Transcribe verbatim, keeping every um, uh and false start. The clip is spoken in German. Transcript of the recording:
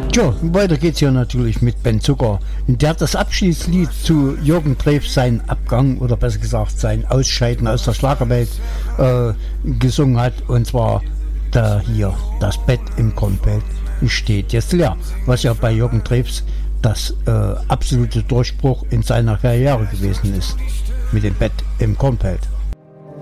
Tja, weiter geht's hier natürlich mit Ben Zucker. Der hat das Abschiedslied zu Jürgen Drews seinen Abgang oder besser gesagt sein Ausscheiden aus der Schlagerwelt äh, gesungen hat. Und zwar da hier, das Bett im Kornfeld steht jetzt leer. Was ja bei Jürgen Drews das äh, absolute Durchbruch in seiner Karriere gewesen ist. Mit dem Bett im Kornfeld.